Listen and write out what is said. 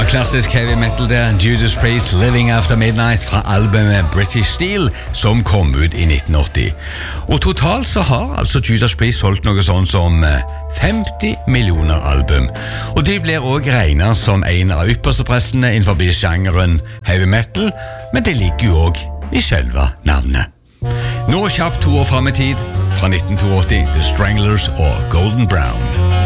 Klassisk heavy metal der, Judas Priest, Living After Midnight fra albumet British Steel, som kom ut i 1980. Og totalt så har altså Judas Priest solgt noe sånn som 50 millioner album. Og de blir også regnet som en av ypperste prestene innenfor sjangeren heavy metal, men det ligger jo også i selve navnet. Nå kjapt 2 år frem i tid, fra 1982, The Stranglers og Golden Brown.